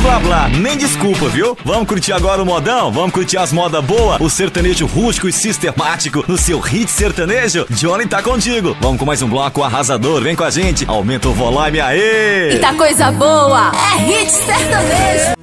blá blá, nem desculpa, viu? Vamos curtir agora o modão? Vamos curtir as modas boas, o sertanejo rústico e sistemático no seu hit sertanejo? Johnny tá contigo. Vamos com mais um bloco arrasador, vem com a gente, aumenta o volume, aê! E tá coisa boa, é hit sertanejo.